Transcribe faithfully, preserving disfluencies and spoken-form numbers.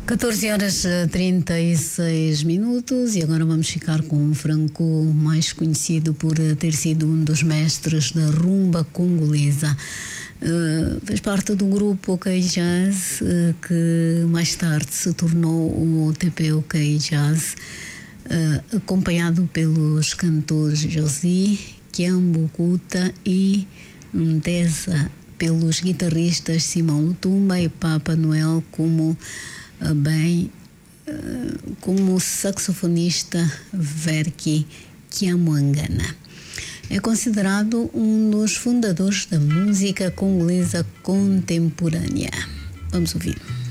catorze horas e trinta e seis minutos e agora vamos ficar com o Franco, mais conhecido por ter sido um dos mestres da rumba congolesa. Uh, fez parte do grupo OK Jazz, uh, que mais tarde se tornou o T P OK Jazz, uh, acompanhado pelos cantores Josi, Kiambu Kuta e Ntesa, pelos guitarristas Simão Lutumba e Papa Noel, como uh, bem uh, como saxofonista Verki Kiamwangana. É considerado um dos fundadores da música congolesa contemporânea. Vamos ouvir.